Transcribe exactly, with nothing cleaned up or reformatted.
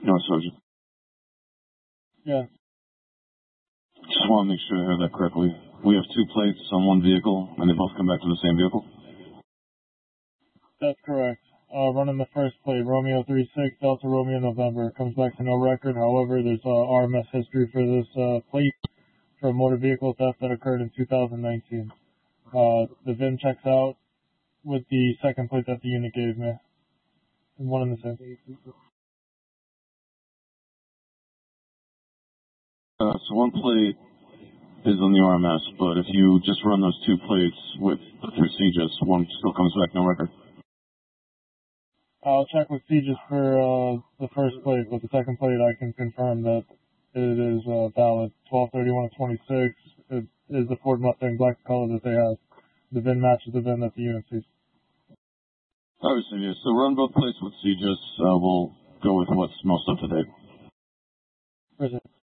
No, Sergeant. Yeah. Just want to make sure I heard that correctly. We have two plates on one vehicle, and they both come back to the same vehicle? That's correct. Uh, running the first plate, Romeo three six, Delta Romeo November. Comes back to no record. However, there's uh, R M S history for this uh, plate for a motor vehicle theft that occurred in two thousand nineteen. Uh, the V I N checks out with the second plate that the unit gave me. One in the same. Uh, so one plate is on the R M S, but if you just run those two plates with through C G I S, one still comes back no record. I'll check with C G I S for uh, the first plate, but the second plate I can confirm that it is uh, valid. twelve thirty-one of twenty-six. It is the Ford Mustang black color that they have. The V I N matches the V I N that the unit sees. Obviously, yes. So run both plates with C G I S. Uh, we'll go with what's most up to date. Prison.